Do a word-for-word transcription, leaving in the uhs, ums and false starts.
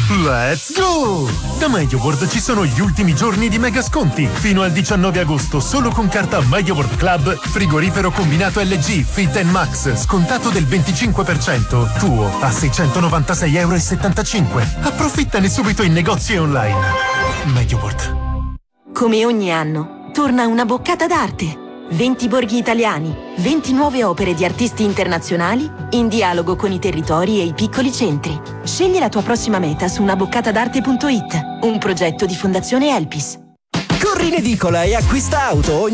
Let's go! Da MediaWorld ci sono gli ultimi giorni di mega sconti. Fino al diciannove agosto, solo con carta MediaWorld Club, frigorifero combinato L G Fit and Max, scontato del venticinque per cento. Tuo a seicentonovantasei e settantacinque euro. Approfittane subito in negozi e online. MediaWorld. Come ogni anno, torna una boccata d'arte. venti borghi italiani, venti nuove opere di artisti internazionali in dialogo con i territori e i piccoli centri. Scegli la tua prossima meta su una boccata d'arte punto it, un progetto di Fondazione Elpis. Corri in edicola e acquista auto ogni